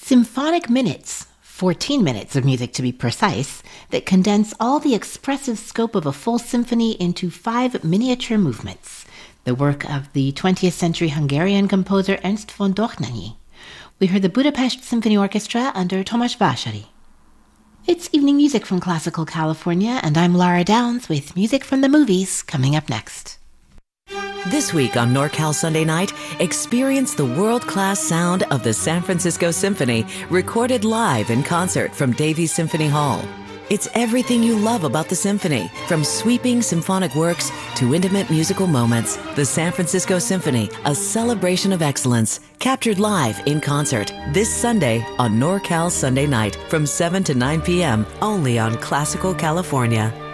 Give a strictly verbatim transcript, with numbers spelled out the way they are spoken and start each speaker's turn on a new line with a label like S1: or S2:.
S1: Symphonic minutes, fourteen minutes of music to be precise, that condense all the expressive scope of a full symphony into five miniature movements, the work of the twentieth century Hungarian composer Ernst von Dohnányi. We heard the Budapest Symphony Orchestra under Tomas Vásáry. It's evening music from Classical California, and I'm Laura Downs with music from the movies coming up next.
S2: This week on NorCal Sunday Night, experience the world-class sound of the San Francisco Symphony, recorded live in concert from Davies Symphony Hall. It's everything you love about the symphony, from sweeping symphonic works to intimate musical moments. The San Francisco Symphony, a celebration of excellence, captured live in concert this Sunday on NorCal Sunday Night from seven to nine p.m. only on Classical California.